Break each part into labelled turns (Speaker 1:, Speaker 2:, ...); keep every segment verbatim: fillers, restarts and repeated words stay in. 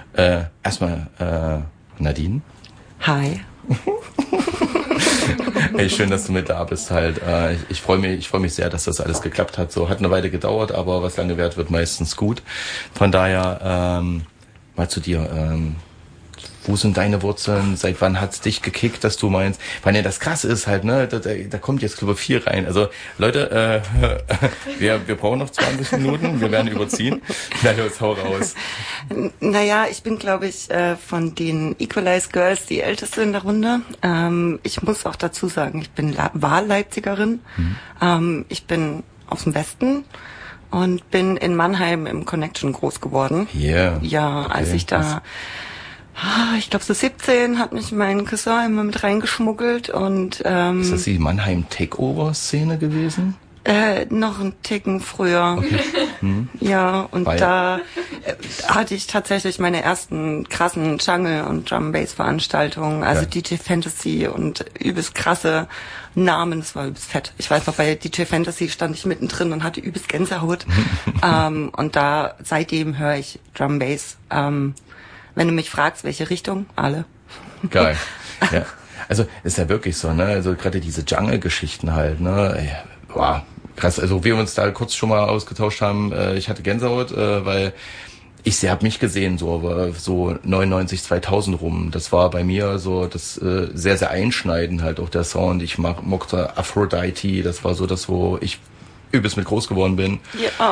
Speaker 1: Äh, erstmal äh, Nadine.
Speaker 2: Hi.
Speaker 1: Hey, schön, dass du mit da bist halt. Äh, ich ich freue mich, ich freue mich sehr, dass das alles geklappt hat. So hat eine Weile gedauert, aber was lange währt, wird meistens gut. Von daher ähm, mal zu dir. Ähm, Wo sind deine Wurzeln? Seit wann hat's dich gekickt, dass du meinst? Weil ja das Krasse ist halt, ne, da, da kommt jetzt Club vier rein. Also Leute, äh, wir, wir brauchen noch zwanzig Minuten, wir werden überziehen. Na los, hau raus.
Speaker 2: Naja, ich bin, glaube ich, äh, von den Equalize Girls die Älteste in der Runde. Ähm, ich muss auch dazu sagen, ich bin La- Wahlleipzigerin. Mhm. Ähm, ich bin aus dem Westen und bin in Mannheim im Connection groß geworden.
Speaker 1: Yeah.
Speaker 2: Ja,
Speaker 1: Okay,
Speaker 2: als ich da...
Speaker 1: krass.
Speaker 2: Ich glaube, so siebzehn hat mich mein Cousin immer mit reingeschmuggelt und ähm,
Speaker 1: Ist das die Mannheim-Takeover-Szene gewesen?
Speaker 2: äh, noch einen Ticken früher.
Speaker 1: Okay. Hm.
Speaker 2: Ja, und
Speaker 1: Weil-
Speaker 2: da äh, hatte ich tatsächlich meine ersten krassen Jungle- und Drum-Bass-Veranstaltungen, also
Speaker 1: Ja.
Speaker 2: D J Fantasy und übelst krasse Namen, das war übelst fett. Ich weiß noch, bei D J Fantasy stand ich mittendrin und hatte übelst Gänsehaut. ähm, und da, seitdem höre ich Drum-Bass. Ähm, Wenn du mich fragst, welche Richtung? Alle.
Speaker 1: Geil. Ja. Also ist ja wirklich so, ne? Also gerade diese Jungle-Geschichten halt, ne? Ey, boah, krass. Also wir uns da kurz schon mal ausgetauscht haben, äh, ich hatte Gänsehaut, äh, weil ich sehr hab mich gesehen, so aber so neunundneunzig, zweitausend rum. Das war bei mir so das äh, sehr, sehr einschneidend halt auch der Sound. Ich mag, mochte Aphrodite, das war so das, wo ich übelst mit groß geworden bin.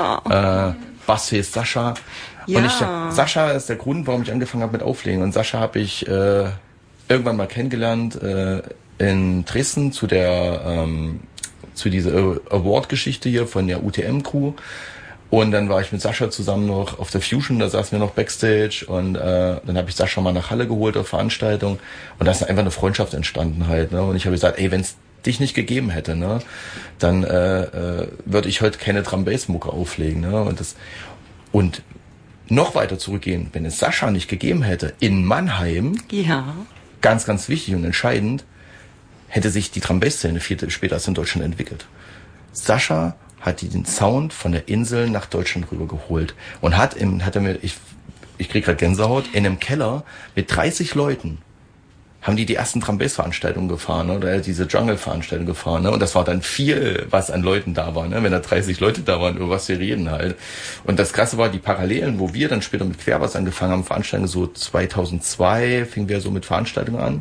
Speaker 2: Ja.
Speaker 1: Äh, Bassface Sascha.
Speaker 2: Ja.
Speaker 1: Und ich, Sascha ist der Grund, warum ich angefangen habe mit Auflegen. Und Sascha habe ich äh, irgendwann mal kennengelernt äh, in Dresden zu der ähm, zu dieser Award-Geschichte hier von der U T M-Crew. Und dann war ich mit Sascha zusammen noch auf der Fusion, da saßen wir noch Backstage und äh, dann habe ich Sascha mal nach Halle geholt auf Veranstaltung und da ist einfach eine Freundschaft entstanden halt. Ne? Und ich habe gesagt, ey, wenn's dich nicht gegeben hätte, ne, dann äh, äh, würde ich heute keine Drum-Bass-Mucke auflegen. Ne? Und das und noch weiter zurückgehen, wenn es Sascha nicht gegeben hätte, in Mannheim,
Speaker 2: Ja.
Speaker 1: ganz, ganz wichtig und entscheidend, hätte sich die Drum-Bass-Szene viel später erst in Deutschland entwickelt. Sascha hat den Sound von der Insel nach Deutschland rüber geholt und hat im, hat er mir, ich, ich krieg grad Gänsehaut, in einem Keller mit dreißig Leuten haben die die ersten Drum-Bass-Veranstaltungen gefahren, ne? Oder diese Jungle-Veranstaltungen gefahren, ne? Und das war dann viel, was an Leuten da war, ne? Wenn da dreißig Leute da waren, über was wir reden halt. Und das Krasse war, die Parallelen, wo wir dann später mit Querbass angefangen haben, Veranstaltungen so zweitausendzwei, fingen wir so mit Veranstaltungen an,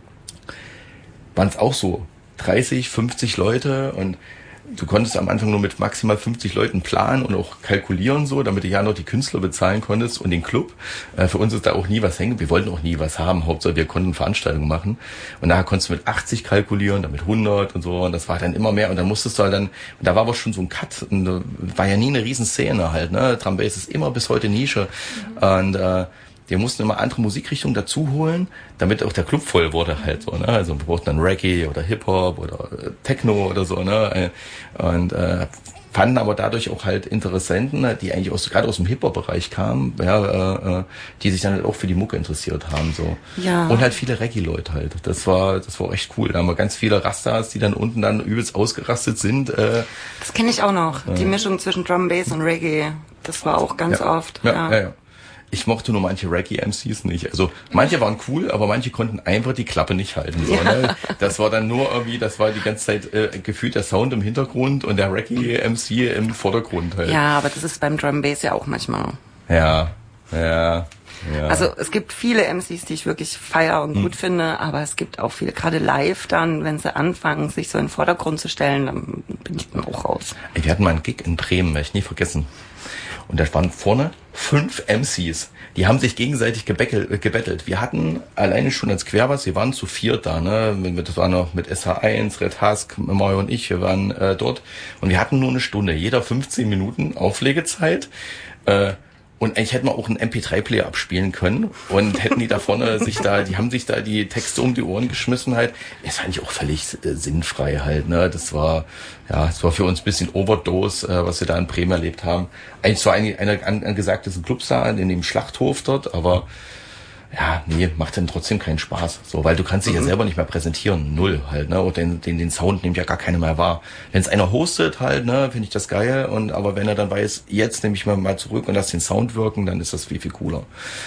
Speaker 1: waren es auch so dreißig, fünfzig Leute und du konntest am Anfang nur mit maximal fünfzig Leuten planen und auch kalkulieren so, damit du ja noch die Künstler bezahlen konntest und den Club. Äh, für uns ist da auch nie was hängen. Wir wollten auch nie was haben. Hauptsache wir konnten Veranstaltungen machen. Und daher konntest du mit achtzig kalkulieren, dann mit hundert und so. Und das war dann immer mehr. Und dann musstest du halt dann, und da war aber schon so ein Cut. Und da war ja nie eine Riesenszene halt, ne. Drum Bass ist immer bis heute Nische. Mhm. Und äh, wir mussten immer andere Musikrichtungen dazu holen, damit auch der Club voll wurde halt so, ne? Also wir brauchten dann Reggae oder Hip-Hop oder äh, Techno oder so, ne? Und äh, fanden aber dadurch auch halt Interessenten, die eigentlich aus, gerade aus dem Hip-Hop-Bereich kamen, ja, äh, die sich dann halt auch für die Mucke interessiert haben, so.
Speaker 2: Ja.
Speaker 1: Und halt viele Reggae-Leute halt. Das war, das war echt cool. Da haben wir ganz viele Rastas, die dann unten dann übelst ausgerastet sind. Äh,
Speaker 2: Das kenne ich auch noch.
Speaker 1: Ja.
Speaker 2: Die Mischung zwischen Drum, Bass und Reggae. Das war auch ganz
Speaker 1: ja,
Speaker 2: oft.
Speaker 1: Ja,
Speaker 2: Ja.
Speaker 1: ja, ja. Ich mochte nur manche Reggae-M Cs nicht. Also manche waren cool, aber manche konnten einfach die Klappe nicht halten. So,
Speaker 2: Ja.
Speaker 1: ne? Das war dann nur irgendwie, das war die ganze Zeit äh, gefühlt der Sound im Hintergrund und der Reggae-M C im Vordergrund halt.
Speaker 2: Ja, aber das ist beim Drum Bass ja auch manchmal.
Speaker 1: Ja, ja, ja.
Speaker 2: Also es gibt viele M Cs, die ich wirklich feier und
Speaker 1: Hm.
Speaker 2: gut finde, aber es gibt auch viele, gerade live dann, wenn sie anfangen, sich so in den Vordergrund zu stellen, dann bin ich dann auch raus.
Speaker 1: Ey, wir hatten mal einen Gig in Bremen, werde ich nie vergessen. Und da waren vorne fünf M Cs. Die haben sich gegenseitig gebeckelt, gebettelt. Wir hatten alleine schon als Querbass, wir waren zu viert da, ne? Das war noch mit S H eins, Red Husk, Mario und ich, wir waren äh, dort. Und wir hatten nur eine Stunde, jeder fünfzehn Minuten Auflegezeit. Äh, Und eigentlich hätten wir auch einen M P drei Player abspielen können und hätten die da vorne sich da, die haben sich da die Texte um die Ohren geschmissen halt. Ist eigentlich auch völlig äh, sinnfrei halt, ne? Das war, ja, es war für uns ein bisschen Overdose, äh, was wir da in Bremen erlebt haben. Eigentlich so eine, eine angesagte Clubsaal in dem Schlachthof dort, aber ja, nee, macht dann trotzdem keinen Spaß. So, weil du kannst dich mhm. ja selber nicht mehr präsentieren. Null halt, ne? Und den, den, den Sound nimmt ja gar keiner mehr wahr. Wenn es einer hostet halt, ne, finde ich das geil. Und aber wenn er dann weiß, jetzt nehme ich mal mal zurück und lass den Sound wirken, dann ist das viel, viel cooler.